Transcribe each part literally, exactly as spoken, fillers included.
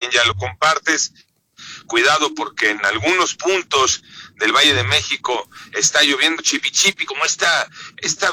también ya lo compartes. Cuidado porque en algunos puntos del Valle de México está lloviendo chipi chipi, como esta, esta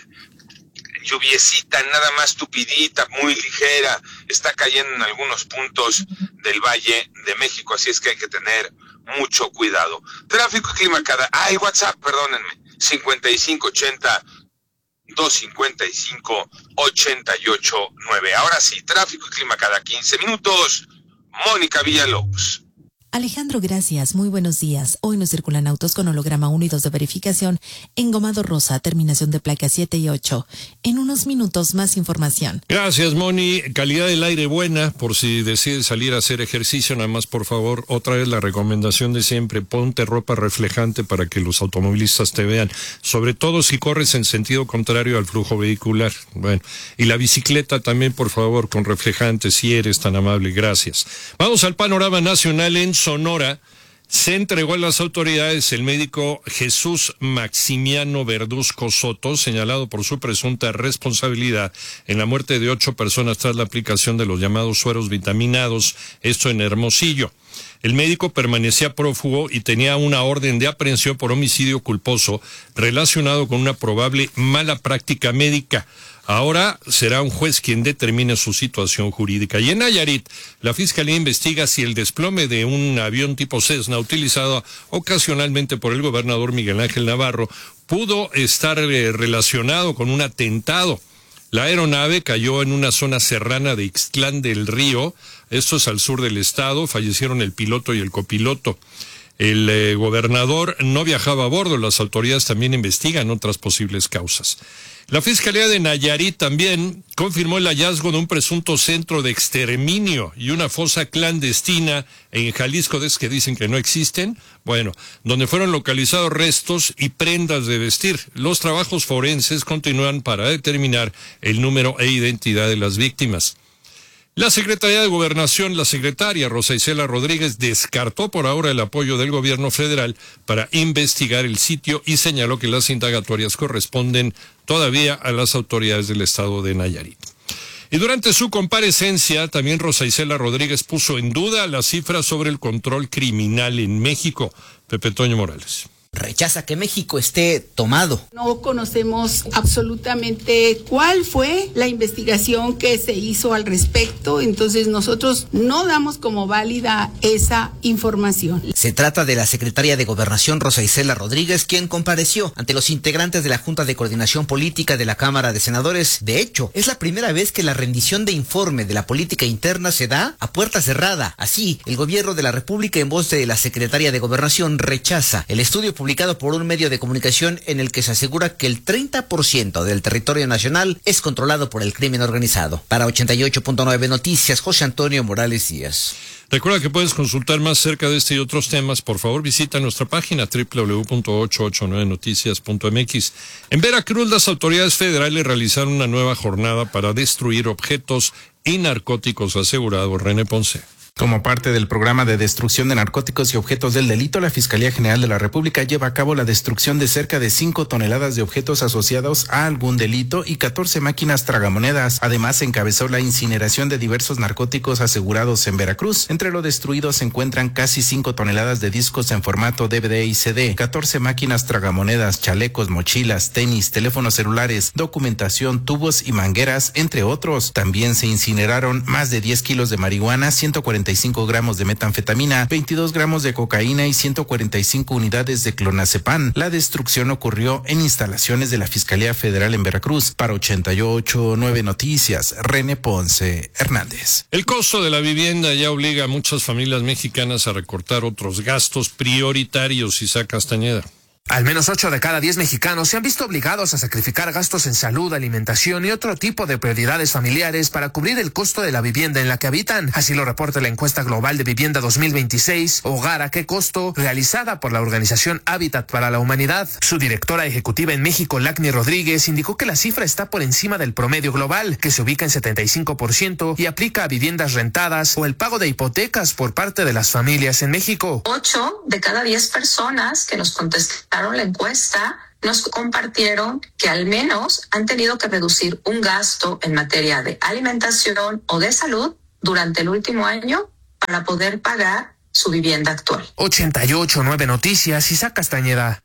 lluviecita nada más tupidita, muy ligera, está cayendo en algunos puntos del Valle de México, así es que hay que tener mucho cuidado. Tráfico y clima cada... Ay, WhatsApp, perdónenme, cincuenta y cinco ochenta, doscientos cincuenta y cinco, ochenta y ocho nueve. Ahora sí, tráfico y clima cada quince minutos. Mónica Villalobos. Alejandro, gracias. Muy buenos días. Hoy nos circulan autos con holograma uno y dos de verificación, engomado rosa, terminación de placas siete y ocho. En unos minutos más información. Gracias, Moni. Calidad del aire buena, por si decides salir a hacer ejercicio, nada más por favor, otra vez la recomendación de siempre, ponte ropa reflejante para que los automovilistas te vean, sobre todo si corres en sentido contrario al flujo vehicular. Bueno, y la bicicleta también, por favor, con reflejante, si eres tan amable. Gracias. Vamos al panorama nacional. En Sonora se entregó a las autoridades el médico Jesús Maximiano Verduzco Soto, señalado por su presunta responsabilidad en la muerte de ocho personas tras la aplicación de los llamados sueros vitaminados, esto en Hermosillo. El médico permanecía prófugo y tenía una orden de aprehensión por homicidio culposo relacionado con una probable mala práctica médica. Ahora será un juez quien determine su situación jurídica. Y en Nayarit, la Fiscalía investiga si el desplome de un avión tipo Cessna utilizado ocasionalmente por el gobernador Miguel Ángel Navarro pudo estar eh, relacionado con un atentado. La aeronave cayó en una zona serrana de Ixtlán del Río, esto es al sur del estado, fallecieron el piloto y el copiloto. El eh, gobernador no viajaba a bordo, las autoridades también investigan otras posibles causas. La Fiscalía de Nayarit también confirmó el hallazgo de un presunto centro de exterminio y una fosa clandestina en Jalisco, de es que dicen que no existen, bueno, donde fueron localizados restos y prendas de vestir. Los trabajos forenses continúan para determinar el número e identidad de las víctimas. La Secretaría de Gobernación, la secretaria Rosa Isela Rodríguez, descartó por ahora el apoyo del gobierno federal para investigar el sitio y señaló que las indagatorias corresponden todavía a las autoridades del estado de Nayarit. Y durante su comparecencia, también Rosa Isela Rodríguez puso en duda las cifras sobre el control criminal en México. Pepe Toño Morales. Rechaza que México esté tomado. No conocemos absolutamente cuál fue la investigación que se hizo al respecto, entonces nosotros no damos como válida esa información. Se trata de la secretaria de Gobernación Rosa Isela Rodríguez, quien compareció ante los integrantes de la Junta de Coordinación Política de la Cámara de Senadores. De hecho, es la primera vez que la rendición de informe de la política interna se da a puerta cerrada. Así, el gobierno de la República, en voz de la secretaria de Gobernación, rechaza el estudio publicado publicado por un medio de comunicación en el que se asegura que el treinta por ciento del territorio nacional es controlado por el crimen organizado. Para ochenta y ocho punto nueve Noticias, José Antonio Morales Díaz. Recuerda que puedes consultar más cerca de este y otros temas. Por favor, visita nuestra página doble u doble u doble u punto ochocientos ochenta y nueve noticias punto m x. En Veracruz, las autoridades federales realizaron una nueva jornada para destruir objetos y narcóticos asegurados. René Ponce. Como parte del programa de destrucción de narcóticos y objetos del delito, la Fiscalía General de la República lleva a cabo la destrucción de cerca de cinco toneladas de objetos asociados a algún delito y catorce máquinas tragamonedas. Además, encabezó la incineración de diversos narcóticos asegurados en Veracruz. Entre lo destruido se encuentran casi cinco toneladas de discos en formato D V D y C D, catorce máquinas tragamonedas, chalecos, mochilas, tenis, teléfonos celulares, documentación, tubos y mangueras, entre otros. También se incineraron más de diez kilos de marihuana, ciento cuarenta y cinco gramos de metanfetamina, veintidós gramos de cocaína y ciento cuarenta y cinco unidades de clonazepam. La destrucción ocurrió en instalaciones de la Fiscalía Federal en Veracruz. Para ochenta y ocho punto nueve Noticias, René Ponce Hernández. El costo de la vivienda ya obliga a muchas familias mexicanas a recortar otros gastos prioritarios. Isaac Castañeda. Al menos ocho de cada diez mexicanos se han visto obligados a sacrificar gastos en salud, alimentación y otro tipo de prioridades familiares para cubrir el costo de la vivienda en la que habitan. Así lo reporta la encuesta global de vivienda dos mil veintiséis, Hogar a qué costo, realizada por la organización Hábitat para la Humanidad. Su directora ejecutiva en México, Lacni Rodríguez, indicó que la cifra está por encima del promedio global, que se ubica en setenta y cinco por ciento y aplica a viviendas rentadas o el pago de hipotecas por parte de las familias en México. Ocho de cada diez personas que nos contestaron la encuesta nos compartieron que al menos han tenido que reducir un gasto en materia de alimentación o de salud durante el último año para poder pagar su vivienda actual. ochenta y ocho punto nueve Noticias, Isaac Castañeda.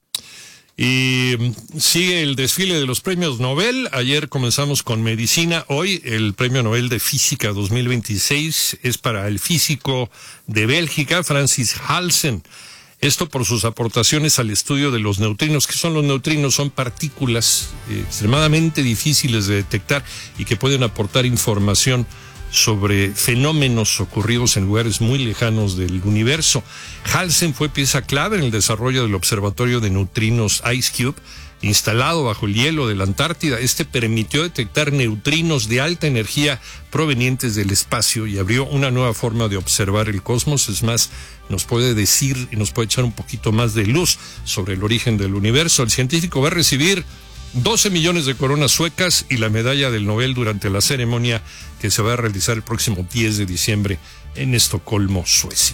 Y sigue el desfile de los premios Nobel. Ayer comenzamos con medicina. Hoy el premio Nobel de Física dos mil veintiséis es para el físico de Bélgica, Francis Halsen. Esto por sus aportaciones al estudio de los neutrinos. ¿Qué son los neutrinos? Son partículas eh, extremadamente difíciles de detectar y que pueden aportar información sobre fenómenos ocurridos en lugares muy lejanos del universo. Halsen fue pieza clave en el desarrollo del observatorio de neutrinos IceCube, instalado bajo el hielo de la Antártida. Este permitió detectar neutrinos de alta energía provenientes del espacio y abrió una nueva forma de observar el cosmos. Es más, nos puede decir y nos puede echar un poquito más de luz sobre el origen del universo. El científico va a recibir doce millones de coronas suecas y la medalla del Nobel durante la ceremonia que se va a realizar el próximo diez de diciembre en Estocolmo, Suecia.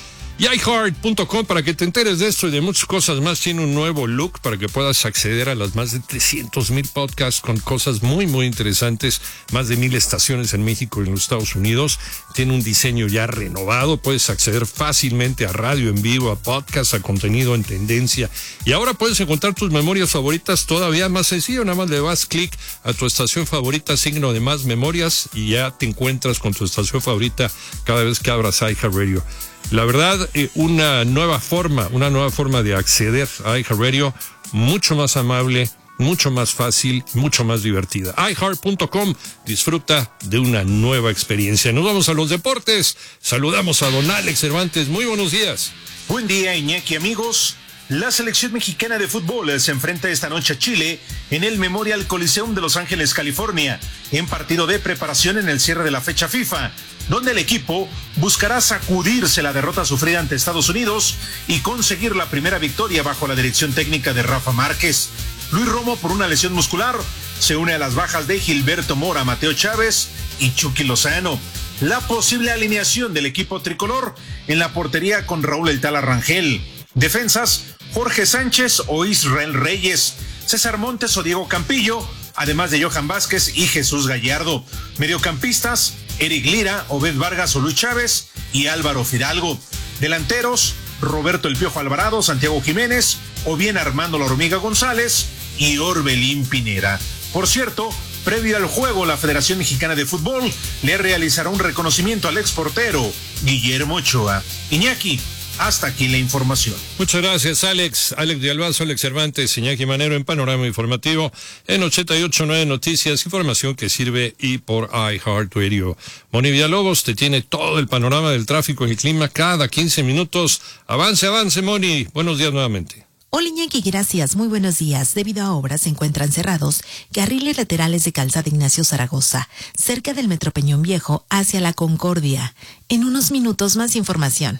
Y iHeart punto com, para que te enteres de esto y de muchas cosas más, tiene un nuevo look para que puedas acceder a las más de trescientos mil podcasts con cosas muy, muy interesantes, más de mil estaciones en México y en los Estados Unidos. Tiene un diseño ya renovado, puedes acceder fácilmente a radio en vivo, a podcast, a contenido en tendencia. Y ahora puedes encontrar tus memorias favoritas todavía más sencillo, nada más le das clic a tu estación favorita, signo de más memorias, y ya te encuentras con tu estación favorita cada vez que abras iHeartRadio. La verdad, eh, una nueva forma, una nueva forma de acceder a iHeartRadio, mucho más amable, mucho más fácil, mucho más divertida. iHeart punto com, disfruta de una nueva experiencia. Nos vamos a los deportes. Saludamos a don Alex Cervantes. Muy buenos días. Buen día, Iñaki, amigos. La selección mexicana de fútbol se enfrenta esta noche a Chile en el Memorial Coliseum de Los Ángeles, California, en partido de preparación en el cierre de la fecha FIFA, donde el equipo buscará sacudirse la derrota sufrida ante Estados Unidos y conseguir la primera victoria bajo la dirección técnica de Rafa Márquez. Luis Romo, por una lesión muscular, se une a las bajas de Gilberto Mora, Mateo Chávez y Chucky Lozano. La posible alineación del equipo tricolor: en la portería con Raúl El Tala Rangel. Defensas: Jorge Sánchez o Israel Reyes, César Montes o Diego Campillo, además de Johan Vázquez y Jesús Gallardo. Mediocampistas: Eric Lira, Obed Vargas o Luis Chávez y Álvaro Fidalgo. Delanteros: Roberto El Piojo Alvarado, Santiago Jiménez o bien Armando La Hormiga González y Orbelín Pineda. Por cierto, previo al juego, la Federación Mexicana de Fútbol le realizará un reconocimiento al exportero Guillermo Ochoa. Iñaki, hasta aquí la información. Muchas gracias, Alex. Alex de Albazo, Alex Cervantes, Iñaki Manero en Panorama Informativo en ochenta y ocho punto nueve Noticias, información que sirve y por iHeartRadio. Moni Villalobos te tiene todo el panorama del tráfico y el clima cada quince minutos. Avance, avance, Moni. Buenos días nuevamente. Hola Iñaki, gracias. Muy buenos días. Debido a obras se encuentran cerrados carriles laterales de Calzada Ignacio Zaragoza, cerca del Metro Peñón Viejo, hacia La Concordia. En unos minutos más información.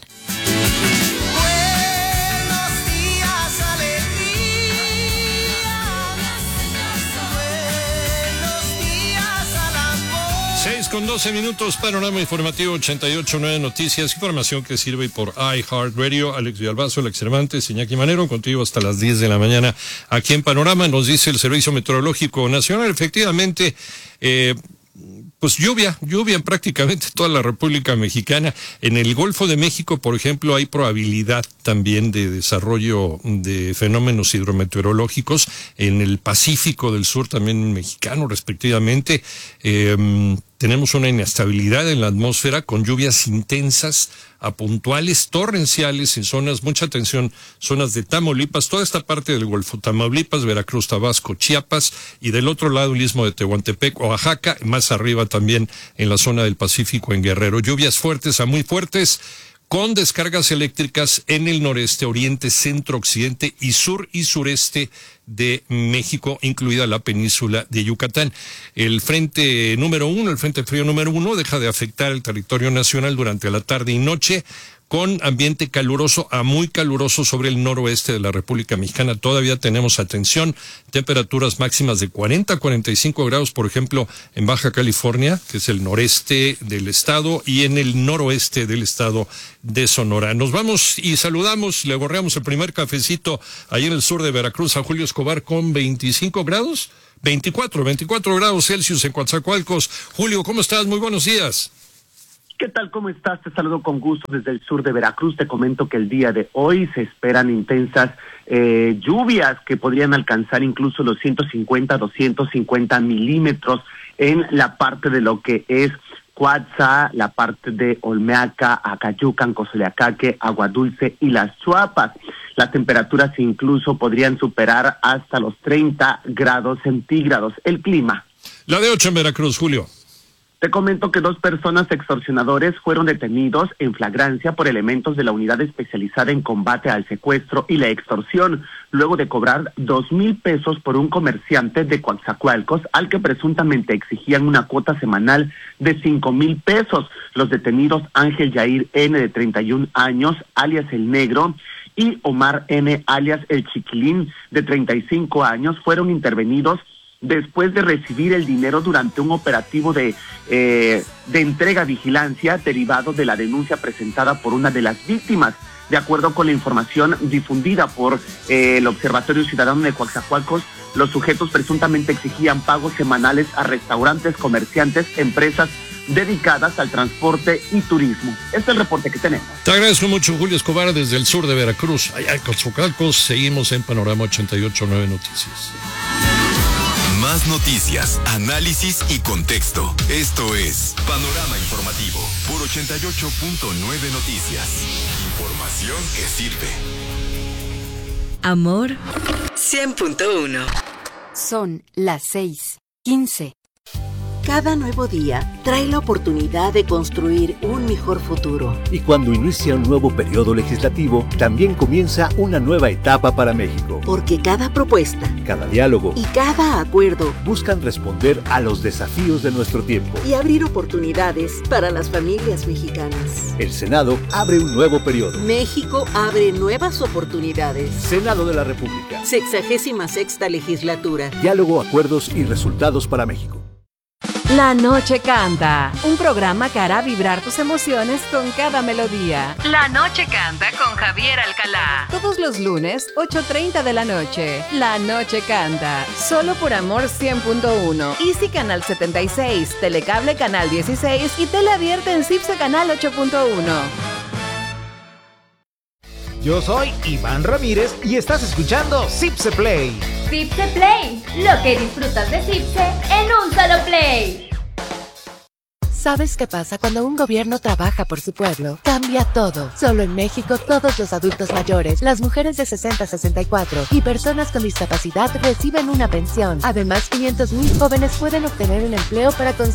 seis con doce minutos, Panorama Informativo ochenta y ocho punto nueve Noticias, información que sirve por iHeartRadio. Alex Villalbazo, Alex Cervantes, Iñaki Manero, contigo hasta las diez de la mañana aquí en Panorama. Nos dice el Servicio Meteorológico Nacional, efectivamente, eh, pues lluvia, lluvia en prácticamente toda la República Mexicana. En el Golfo de México, por ejemplo, hay probabilidad también de desarrollo de fenómenos hidrometeorológicos. En el Pacífico del Sur, también mexicano, respectivamente. Eh, tenemos una inestabilidad en la atmósfera con lluvias intensas a puntuales, torrenciales en zonas, mucha atención, zonas de Tamaulipas, toda esta parte del Golfo, Tamaulipas, Veracruz, Tabasco, Chiapas, y del otro lado el istmo de Tehuantepec, Oaxaca, más arriba también en la zona del Pacífico en Guerrero. Lluvias fuertes a muy fuertes, con descargas eléctricas en el noreste, oriente, centro, occidente y sur y sureste de México, incluida la península de Yucatán. El frente número uno, el frente frío número uno, deja de afectar el territorio nacional durante la tarde y noche, con ambiente caluroso a muy caluroso sobre el noroeste de la República Mexicana. Todavía tenemos, atención, temperaturas máximas de cuarenta a cuarenta y cinco grados, por ejemplo, en Baja California, que es el noreste del estado, y en el noroeste del estado de Sonora. Nos vamos y saludamos, le gorreamos el primer cafecito ahí en el sur de Veracruz a Julio Escobar con veinticinco grados, veinticuatro, veinticuatro grados Celsius en Coatzacoalcos. Julio, ¿cómo estás? Muy buenos días. ¿Qué tal? ¿Cómo estás? Te saludo con gusto desde el sur de Veracruz. Te comento que el día de hoy se esperan intensas eh, lluvias que podrían alcanzar incluso los ciento cincuenta, doscientos cincuenta milímetros en la parte de lo que es Cuatza, la parte de Olmeaca, Acayucan, Cozoleacaque, Agua Dulce y Las Chuapas. Las temperaturas incluso podrían superar hasta los treinta grados centígrados. El clima. La de ocho en Veracruz, Julio. Te comento que dos personas extorsionadores fueron detenidos en flagrancia por elementos de la unidad especializada en combate al secuestro y la extorsión, luego de cobrar dos mil pesos por un comerciante de Coatzacoalcos al que presuntamente exigían una cuota semanal de cinco mil pesos. Los detenidos Ángel Yair N, de treinta y un años, alias El Negro, y Omar N, alias El Chiquilín, de treinta y cinco años, fueron intervenidos después de recibir el dinero durante un operativo de, eh, de entrega vigilancia derivado de la denuncia presentada por una de las víctimas. De acuerdo con la información difundida por eh, el Observatorio Ciudadano de Coatzacoalcos, los sujetos presuntamente exigían pagos semanales a restaurantes, comerciantes, empresas dedicadas al transporte y turismo. Este es el reporte que tenemos. Te agradezco mucho, Julio Escobar, desde el sur de Veracruz. Allá en Coatzacoalcos, seguimos en Panorama ochenta y ocho punto nueve Noticias. Más noticias, análisis y contexto. Esto es Panorama Informativo por ochenta y ocho punto nueve Noticias. Información que sirve. Amor cien punto uno. Son las seis quince. Cada nuevo día trae la oportunidad de construir un mejor futuro. Y cuando inicia un nuevo periodo legislativo, también comienza una nueva etapa para México. Porque cada propuesta, cada diálogo y cada acuerdo buscan responder a los desafíos de nuestro tiempo y abrir oportunidades para las familias mexicanas. El Senado abre un nuevo periodo. México abre nuevas oportunidades. Senado de la República. Sexagésima sexta legislatura. Diálogo, acuerdos y resultados para México. La Noche Canta, un programa que hará vibrar tus emociones con cada melodía. La Noche Canta con Javier Alcalá. Todos los lunes, ocho treinta de la noche. La Noche Canta, solo por Amor cien punto uno. Easy Canal setenta y seis, Telecable Canal dieciséis y Tele Abierta en Cipse Canal ocho punto uno. Yo soy Iván Ramírez y estás escuchando Cipse Play. Cipse Play, lo que disfrutas de Cipse en un solo play. ¿Sabes qué pasa cuando un gobierno trabaja por su pueblo? Cambia todo. Solo en México, todos los adultos mayores, las mujeres de sesenta a sesenta y cuatro y personas con discapacidad reciben una pensión. Además, quinientos mil jóvenes pueden obtener un empleo para conseguir